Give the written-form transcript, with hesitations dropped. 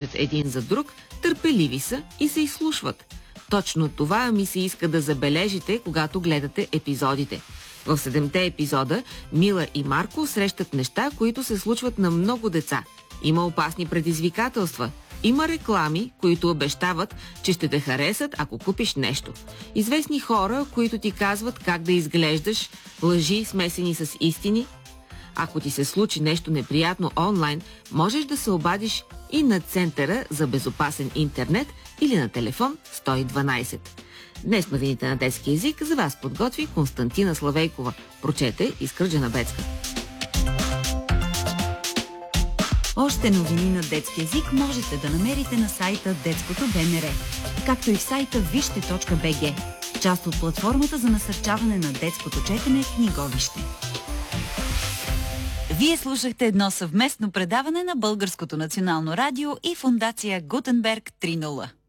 говорят един за друг, търпеливи са и се изслушват. Точно това ми се иска да забележите, когато гледате епизодите. В 7-те епизода Мила и Марко срещат неща, които се случват на много деца. Има опасни предизвикателства. Има реклами, които обещават, че ще те харесат, ако купиш нещо. Известни хора, които ти казват как да изглеждаш, лъжи смесени с истини. Ако ти се случи нещо неприятно онлайн, можеш да се обадиш и на Центъра за безопасен интернет или на телефон 112. Днес новините на детски език за вас подготви Константина Славейкова. Прочете Изкърджена Бецка. Още новини на детски език можете да намерите на сайта Детското БНР, както и в сайта вижте.бг, част от платформата за насърчаване на детското четене Книговище. Вие слушахте едно съвместно предаване на Българското национално радио и фондация Гутенберг 3.0.